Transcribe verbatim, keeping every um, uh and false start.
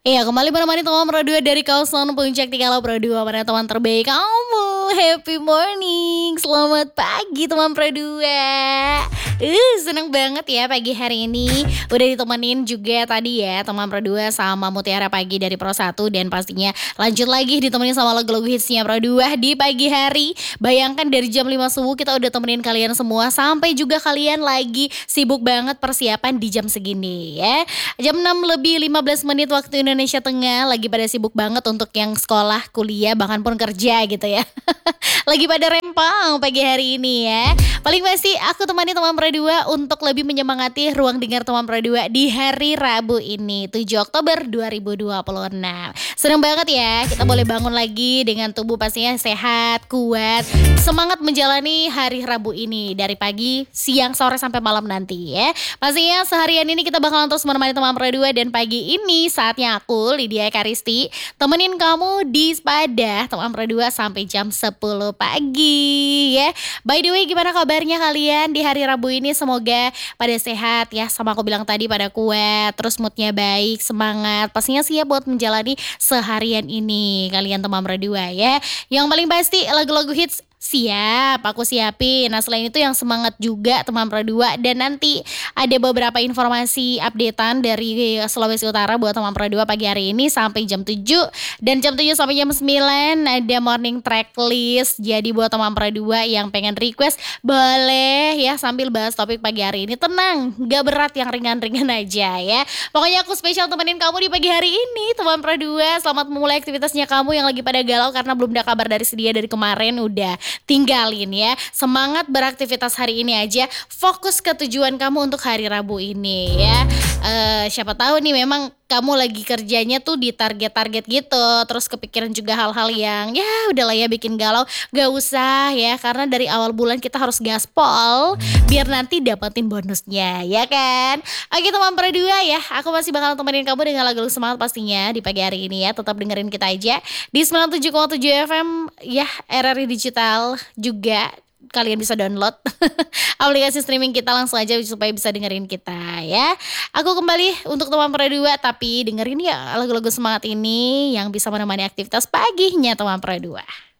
Iya, kembali menemani teman Pro dua dari Kawasan Puncak Tikalo Pro dua, para teman terbaik kamu. Happy morning, selamat pagi teman Pro dua. Uh, seneng banget ya pagi hari ini. Udah ditemenin juga tadi ya teman Pro dua sama Mutiara Pagi dari Pro satu. Dan pastinya lanjut lagi ditemenin sama lagu-lagu hitsnya Pro dua di pagi hari. Bayangkan dari jam lima subuh kita udah temenin kalian semua. Sampai juga kalian lagi sibuk banget persiapan di jam segini ya. Jam enam lebih lima belas menit waktu Indonesia Tengah, lagi pada sibuk banget untuk yang sekolah, kuliah, bahkan pun kerja gitu ya. Lagi pada rempang pagi hari ini ya. Paling pasti aku temani teman Pro dua untuk lebih menyemangati ruang dengar teman Pro dua di hari Rabu ini, tujuh Oktober dua ribu dua puluh enam. Seneng banget ya, kita boleh bangun lagi dengan tubuh pastinya sehat, kuat, semangat menjalani hari Rabu ini dari pagi, siang, sore sampai malam nanti ya. Pastinya seharian ini kita bakalan terus menemani teman Pro dua, dan pagi ini saatnya aku Lydia Karisti temenin kamu di Sepada teman Pro dua sampai jam sepuluh pagi ya. By the way, gimana kabarnya kalian di hari Rabu ini? Semoga pada sehat ya, sama aku bilang tadi, pada kuat, terus moodnya baik, semangat, pastinya siap buat menjalani seharian ini kalian teman Pro dua ya. Yang paling pasti lagu-lagu hits siap, aku siapin. Nah selain itu yang semangat juga teman Pro dua, dan nanti ada beberapa informasi updatean dari Sulawesi Utara buat teman Pro dua pagi hari ini sampai jam tujuh, dan jam tujuh sampai jam sembilan ada morning track list. Jadi buat teman Pro dua yang pengen request boleh ya, sambil bahas topik pagi hari ini. Tenang, gak berat, yang ringan-ringan aja ya. Pokoknya aku spesial temenin kamu di pagi hari ini teman Pro dua. Selamat memulai aktivitasnya kamu yang lagi pada galau karena belum ada kabar dari sedia dari kemarin. Udah tinggalin ya, semangat beraktivitas hari ini aja, fokus ke tujuan kamu untuk hari Rabu ini ya. Uh, siapa tahu nih memang kamu lagi kerjanya tuh di target-target gitu, terus kepikiran juga hal-hal yang ya udahlah ya bikin galau. Gak usah ya, karena dari awal bulan kita harus gaspol biar nanti dapetin bonusnya ya kan. Oke teman Pro dua ya, aku masih bakal temenin kamu dengan lagu-lagu semangat pastinya di pagi hari ini ya. Tetap dengerin kita aja di sembilan puluh tujuh koma tujuh F M ya, R R I Digital juga. Kalian bisa download aplikasi streaming kita langsung aja supaya bisa dengerin kita ya. Aku kembali untuk teman Pro dua, tapi dengerin ya lagu-lagu semangat ini yang bisa menemani aktivitas paginya teman Pro dua.